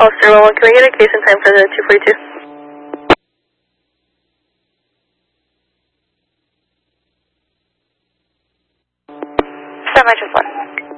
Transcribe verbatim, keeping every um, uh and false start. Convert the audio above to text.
Holster one one, can we get a case in time for the two forty-two? Seven, just one.